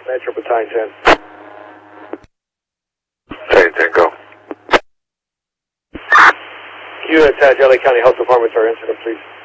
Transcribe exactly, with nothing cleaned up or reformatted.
Metro Battalion ten. ten ten, go. Q, attach L A County Health Department to our incident, please.